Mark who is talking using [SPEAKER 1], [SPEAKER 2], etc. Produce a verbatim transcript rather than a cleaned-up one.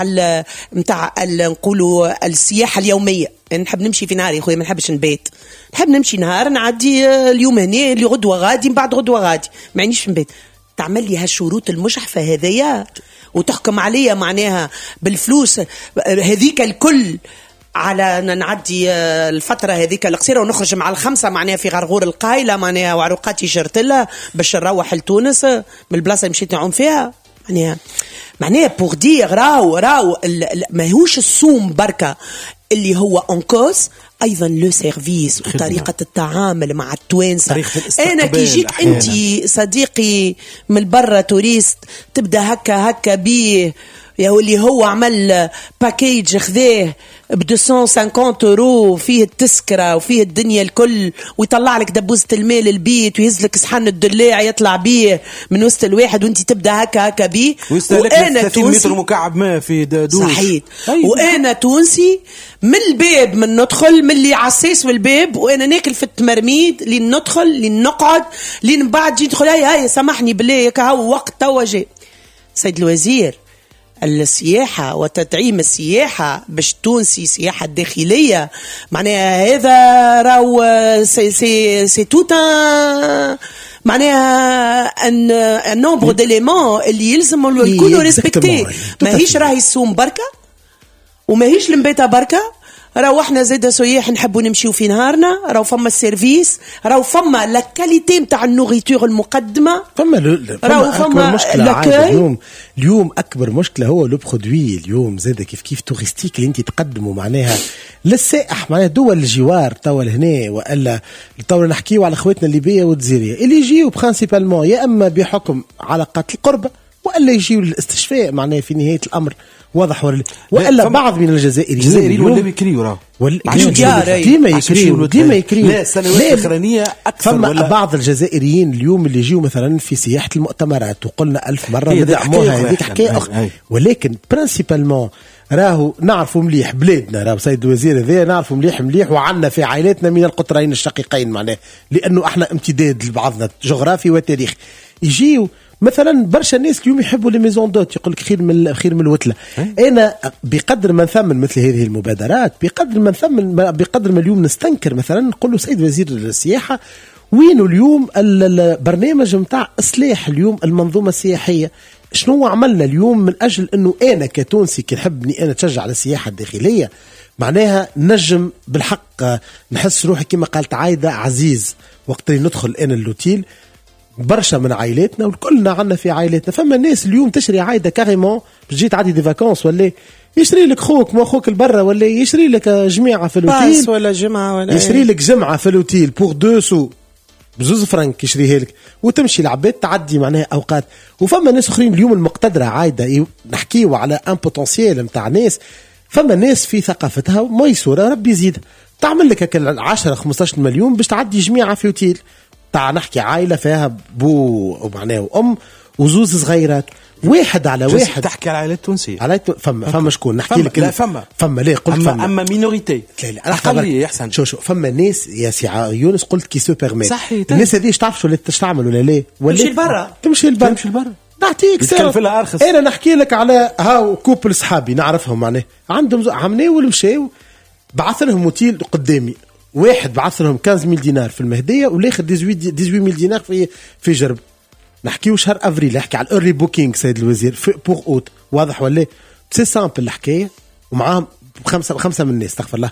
[SPEAKER 1] متاع نقولوا السياحة اليومية. نحب نمشي في نهاري خويا، ما نحبش نبيت، نحب نمشي نهار نعدي اليوم هنا اللي غدوة غادي من بعد غدوة غادي، ما عنيش في نبيت. تعمل لي هالشروط المجحفة هذيا وتحكم عليا معناها بالفلوس هذيك الكل على نعدي الفترة هذيك القصيرة ونخرج مع الخمسة معناها في غرغور القايلة معناها وعروقاتي شرتلة باش نروح لتونس من البلاصة اللي مشيت نعوم فيها معناها معناها بوغ دير راو راو ماهوش السوم بركة اللي هو انكوس، ايضا لو سيرفيس وطريقه التعامل مع التوانسه. انا كي جيت انت صديقي من برا توريست تبدا هكا هكا بيه يا اللي هو عمل باكيج خذاه ب مئتين وخمسين يورو فيه التذكره وفيه الدنيا الكل ويطلع لك دبوزه المال البيت ويهز لك صحن الدلاع يطلع بيه من وسط الواحد وانت تبدا هكا هكا بيه.
[SPEAKER 2] وانا ثلاثين متر مكعب ما في دوش
[SPEAKER 1] صحيح. وانا تونسي من الباب من ندخل من اللي عساس بالباب وانا ناكل في التمرميد لين ندخل لين نقعد لين بعد جيت ندخل هاي هاي سامحني بالله هاو وقت توا جاي. سيد الوزير السياحة وتدعيم السياحة باش تونسي سياحة داخلية معناها هذا راو سي سي سي توت معناها ان ان نومبر ديليمون اللي يلزم يكونوا ريسبكتي. ماهيش راهي السوم بركة وماهيش المبيتة بركة، راو احنا زيدا سياح نحبوا نمشيو في نهارنا، راو فما السيرفيس، راو فما لا كاليتي نتاع النوريتور المقدمه،
[SPEAKER 3] فما راو فما مشكله اليوم. اليوم اكبر مشكله هو لو برودوي اليوم زيدا كيف كيف توريستيك اللي انت تقدموا معناها للسائح معناها دول الجوار توا هنا والا توا نحكيو على اخواتنا الليبيه والجزائريه اللي يجيو برينسيبالمون يا اما بحكم علاقات القربه والا يجيو للاستشفاء معناها في نهايه الامر واضح ولا والا بعض من الجزائريين
[SPEAKER 2] الجزائريين ولا بيكريو راه
[SPEAKER 3] ديما يكريو ديما يكريو
[SPEAKER 2] لا السنوات الاخرانيه اكثر
[SPEAKER 3] ولا بعض الجزائريين اليوم اللي يجيو مثلا في سياحه المؤتمرات وقلنا ألف مره ندعموها هذيك حكايه اخرى، ولكن برينسيبالمون راهو نعرفوا مليح بلادنا راهو سيد الوزير هذا نعرفوا مليح مليح وعنا في عائلاتنا من القطرين الشقيقين معناه لانه احنا امتداد لبعضنا جغرافي وتاريخي. يجيو مثلا برشا الناس اليوم يحبوا لي ميزون دوت يقول لك خير من خير من الوتله. انا بقدر ما نثمن مثل هذه المبادرات بقدر ما نثمن بقدر ما اليوم نستنكر مثلا نقول له سيد وزير السياحه وينه اليوم البرنامج نتاع اصلاح اليوم المنظومه السياحيه؟ شنو عملنا اليوم من اجل انه انا كتونسي كي نحبني انا تشجع على السياحه الداخليه معناها نجم بالحق نحس روحي كما قالت عايده عزيز وقت اللي ندخل انا اللوتيل برشا من عائلاتنا وكلنا عنا في عائلاتنا. فما الناس اليوم تشري عايده كاريمون باش تجي تعدي دي فاكونس ولا يشري لك خوك مو خوك البرة ولا يشري لك جميعه في الاوتيل
[SPEAKER 1] ولا جمعه ولا
[SPEAKER 3] يشري لك جمعه في الاوتيل بور دو سو بزوز فرنك يشريها لك وتمشي العباد تعدي معناها اوقات. وفما ناس اخرين اليوم المقتدره عايده نحكيوا على ان بوتنسيال نتاع ناس. فما ناس في ثقافتها ميسوره ربي يزيدها تعمل لك عشرة خمسطاش مليون باش تعدي جميعه في اوتيل تاع نحكي عائله فيها بو ومعناه وام وزوز صغيرات واحد على واحد.
[SPEAKER 2] تحكي على العائلات التونسيه على
[SPEAKER 3] فما فما شكون نحكي لك
[SPEAKER 2] لا فما
[SPEAKER 3] فما ليه قلت
[SPEAKER 2] أما
[SPEAKER 3] فما
[SPEAKER 2] اما مينوريتي اقليه يحسن
[SPEAKER 3] شو شو فما ناس يا سي يونس قلت كي سو بيرمي الناس هذه تعرف شو اللي تعمل ولا لا ولا
[SPEAKER 1] تمشي لبرا
[SPEAKER 3] تمشي لبرا
[SPEAKER 2] تمشي لبرا
[SPEAKER 3] نعطيك
[SPEAKER 2] سعر
[SPEAKER 3] انا نحكي لك على هاو كوبل صحابي نعرفهم معناه عندهم عمناو ومشاو بعث لهم اوتيل قدامي واحد بعث لهم خمسة آلاف دينار في المهديه والاخر ثمانية عشر ألف دينار في في جرب. نحكيو شهر افريل نحكي على الاورلي بوكينغ سيد الوزير بور اوت واضح ولا سي سامبل الحكايه ومعاهم خمسه خمسه من الناس استغفر الله